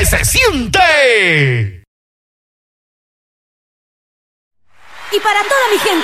que se siente. Y para toda mi gente